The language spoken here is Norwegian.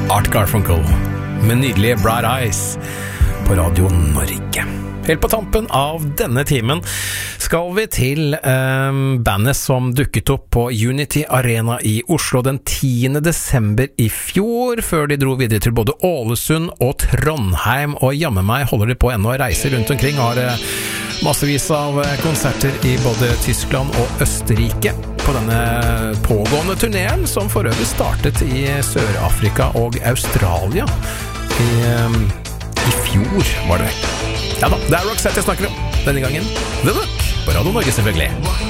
Art Garfunkel med nydelige Bright Eyes på Radio Norge. Helt på tampen av denne timen skal vi til bandet som dukket opp på Unity Arena i Oslo den 10. desember i fjor, før de dro videre til både Ålesund og Trondheim, og jammen meg holder de på ennå å reise rundt omkring, har massevis av konserter i både Tyskland og Østerrike på denne pågående turneen, som for øvrig startet i Sør-Afrika og Australia i fjor, var det vel. Ja da, det Roxette jeg snakker om denne gangen. The Look på Radio Norge, selvfølgelig.